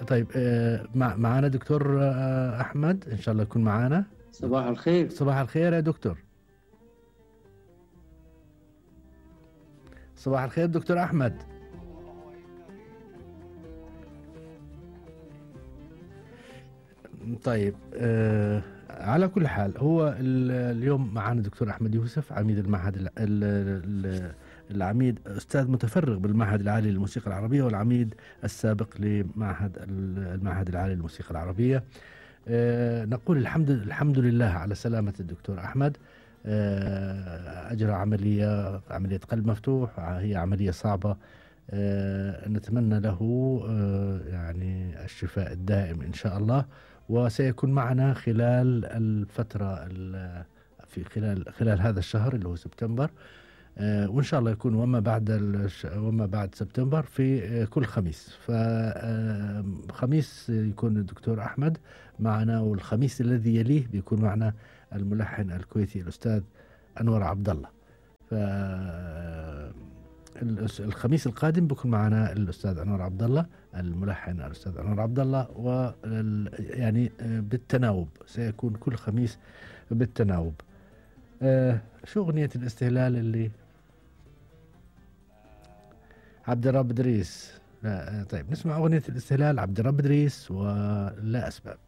طيب معنا دكتور أحمد، إن شاء الله يكون معنا. صباح الخير. صباح الخير يا دكتور. صباح الخير دكتور أحمد. طيب على كل حال، هو اليوم معنا دكتور أحمد يوسف، عميد المعهد العميد أستاذ متفرغ بالمعهد العالي للموسيقى العربية، والعميد السابق المعهد العالي للموسيقى العربية. نقول الحمد لله على سلامة الدكتور أحمد. أجرى عملية قلب مفتوح، هي عملية صعبة. نتمنى له يعني الشفاء الدائم إن شاء الله، وسيكون معنا خلال الفترة في خلال هذا الشهر اللي هو سبتمبر، وإن شاء الله يكون وما بعد سبتمبر في كل خميس. فخميس يكون الدكتور أحمد معنا، والخميس الذي يليه بيكون معنا الملحن الكويتي الأستاذ أنور عبد الله. الخميس القادم بيكون معنا الأستاذ أنور عبد الله، الملحن الأستاذ أنور عبد الله، يعني بالتناوب سيكون كل خميس بالتناوب. شو أغنية الاستهلال اللي عبد الرب إدريس؟ طيب نسمع أغنية الاستهلال عبد الرب إدريس ولا أسباب.